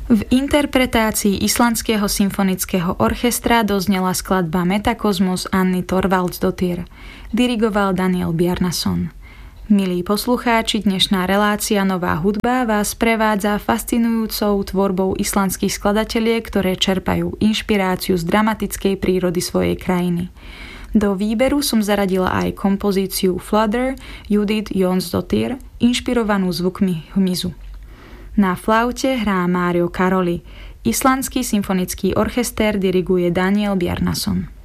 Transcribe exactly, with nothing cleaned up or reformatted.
V interpretácii Islandského symfonického orchestra doznela skladba Metakosmos Anny Thorvaldsdottir. Dirigoval Daniel Bjarnason. Milí poslucháči, dnešná relácia Nová hudba vás prevádza fascinujúcou tvorbou islandských skladateliek, ktoré čerpajú inšpiráciu z dramatickej prírody svojej krajiny. Do výberu som zaradila aj kompozíciu Flutter Judith Jónsdóttir, inšpirovanú zvukmi hmyzu. Na flaute hrá Mário Karoli. Islandský symfonický orchester diriguje Daniel Bjarnason.